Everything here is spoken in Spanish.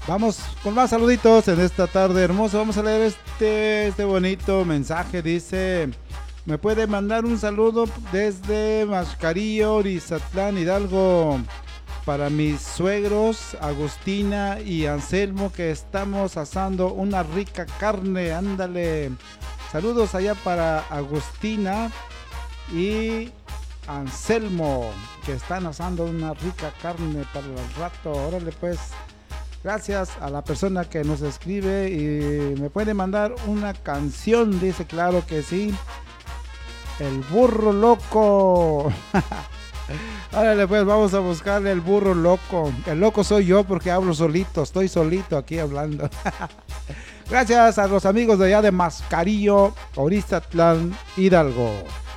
Vamos con más saluditos en esta tarde hermosa. Vamos a leer este bonito mensaje. Dice, me puede mandar un saludo desde Mascarillo, Orizatlán, Hidalgo, para mis suegros Agustina y Anselmo, que estamos asando una rica carne. Ándale. Saludos allá para Agustina y Anselmo, que están asando una rica carne para el rato. Órale pues. Gracias a la persona que nos escribe y me puede mandar una canción. Dice, claro que sí. El burro loco. Órale pues, vamos a buscarle el burro loco. El loco soy yo porque hablo solito. Estoy solito aquí hablando. Gracias a los amigos de allá de Mascarillo, Orizatlán, Hidalgo.